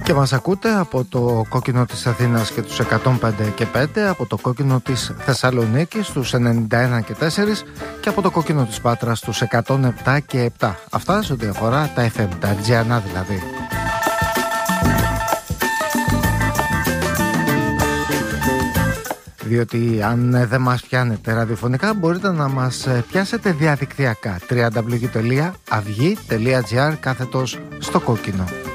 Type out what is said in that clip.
Και μας ακούτε από το κόκκινο της Αθήνας και τους 105 και 5, από το κόκκινο της Θεσσαλονίκης στους 91 και 4 και από το κόκκινο της Πάτρας στους 107 και 7. Αυτά σε ό,τι αφορά τα FM, τα RGNA δηλαδή. Διότι αν δεν μας πιάνετε ραδιοφωνικά μπορείτε να μας πιάσετε διαδικτυακά www.avgi.gr / στο κόκκινο.